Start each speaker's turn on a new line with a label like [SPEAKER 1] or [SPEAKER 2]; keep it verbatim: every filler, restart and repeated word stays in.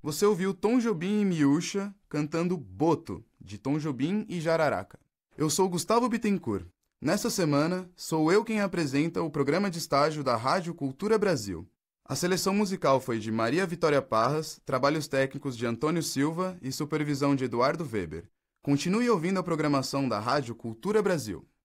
[SPEAKER 1] Você ouviu Tom Jobim e Miúcha cantando Boto, de Tom Jobim e Jararaca. Eu sou Gustavo Bittencourt. Nessa semana, sou eu quem apresenta o programa de estágio da Rádio Cultura Brasil. A seleção musical foi de Maria Vitória Parras, trabalhos técnicos de Antônio Silva e supervisão de Eduardo Weber. Continue ouvindo a programação da Rádio Cultura Brasil.